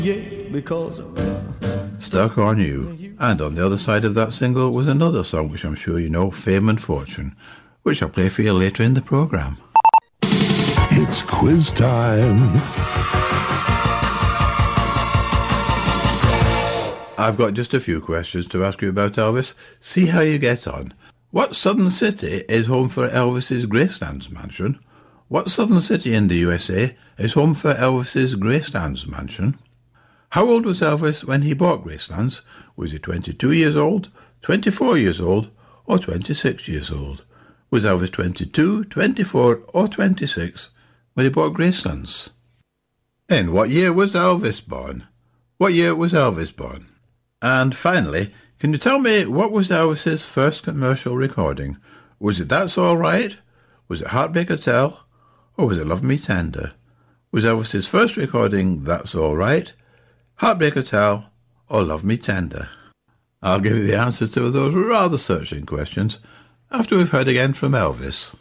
Yeah, because Stuck on You. And on the other side of that single was another song which I'm sure you know, Fame and Fortune, which I'll play for you later in the programme. It's quiz time. I've got just a few questions to ask you about Elvis. See how you get on. What southern city is home for Elvis's Gracelands mansion? What southern city in the USA is home for Elvis's Gracelands mansion? How old was Elvis when he bought Gracelands? Was he 22 years old, 24 years old, or 26 years old? Was Elvis 22, 24, or 26 when he bought Gracelands? In what year was Elvis born? What year was Elvis born? And finally, can you tell me what was Elvis's first commercial recording? Was it That's All Right? Was it Heartbreak Hotel? Or was it Love Me Tender? Was Elvis's first recording That's All Right, Heartbreak Hotel, or Love Me Tender? I'll give you the answers to those rather searching questions after we've heard again from Elvis.